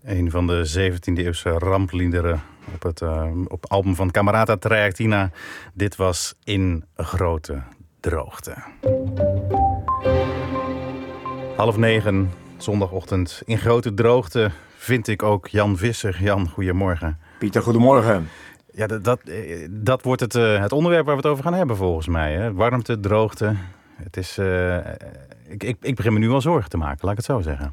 Een van de 17e-eeuwse rampliederen op het album van Camerata Trajatina. Dit was In Grote Droogte. 8:30, zondagochtend. In Grote Droogte vind ik ook Jan Visser. Jan, goedemorgen. Pieter, goedemorgen. Ja, dat wordt het onderwerp waar we het over gaan hebben volgens mij. Hè? Warmte, droogte. Het is, ik begin me nu al zorgen te maken, laat ik het zo zeggen.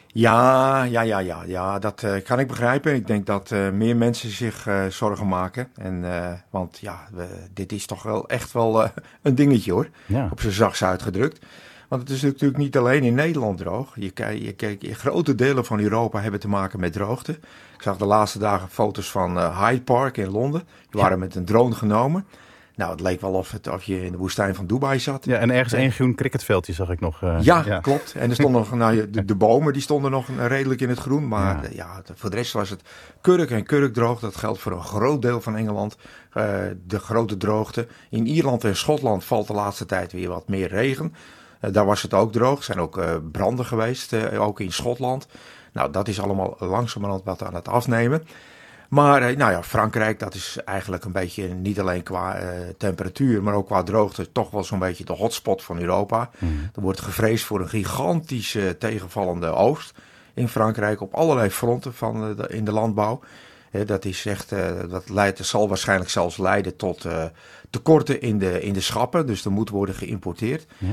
Ja, dat kan ik begrijpen. Ik denk dat meer mensen zich zorgen maken. Want dit is toch wel echt wel een dingetje hoor. Ja. Op z'n zachtst uitgedrukt. Want het is natuurlijk niet alleen in Nederland droog. Grote delen van Europa hebben te maken met droogte. Ik zag de laatste dagen foto's van Hyde Park in Londen. Die waren met een drone genomen. Nou, het leek wel of je in de woestijn van Dubai zat. Ja, en ergens één groen cricketveldje zag ik nog. Ja, klopt. En er stonden nog, de bomen die stonden nog redelijk in het groen. Maar voor de rest was het kurk en kurkdroog. Dat geldt voor een groot deel van Engeland. De grote droogte. In Ierland en Schotland valt de laatste tijd weer wat meer regen. Daar was het ook droog. Er zijn ook branden geweest, ook in Schotland. Nou, dat is allemaal langzamerhand wat aan het afnemen. Maar Frankrijk, dat is eigenlijk een beetje niet alleen qua temperatuur, maar ook qua droogte toch wel zo'n beetje de hotspot van Europa. Er wordt gevreesd voor een gigantische tegenvallende oogst in Frankrijk op allerlei fronten in de landbouw. Dat is echt, dat zal waarschijnlijk zelfs leiden tot tekorten in de schappen, dus er moet worden geïmporteerd. Ja.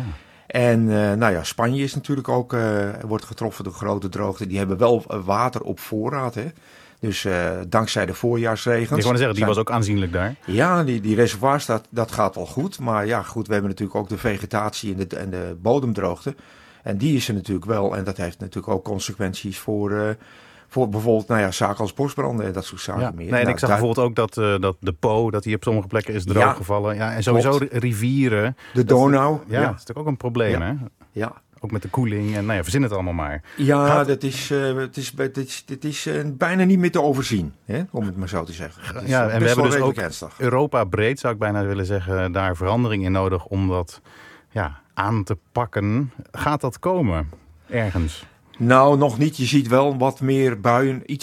En Spanje is natuurlijk ook, wordt getroffen door grote droogte. Die hebben wel water op voorraad, hè. Dus dankzij de voorjaarsregens. Ik wou zeggen, die was ook aanzienlijk daar. Ja, die reservoirs, dat gaat wel goed. Maar ja, goed, we hebben natuurlijk ook de vegetatie en de bodemdroogte. En die is er natuurlijk wel. En dat heeft natuurlijk ook consequenties voor bijvoorbeeld zaken als bosbranden en dat soort zaken meer. Nee, en ik zag bijvoorbeeld ook dat de Po, dat die op sommige plekken is drooggevallen. Ja, en sowieso rivieren. De Donau. Dat is natuurlijk ook een probleem, hè? Ja. Ook met de koeling en verzin het allemaal maar. Ja, het is bijna niet meer te overzien, hè, om het maar zo te zeggen. Ja, en we hebben dus ook Europa breed, zou ik bijna willen zeggen, daar verandering in nodig om dat aan te pakken. Gaat dat komen ergens? Nou, nog niet. Je ziet wel wat meer buien,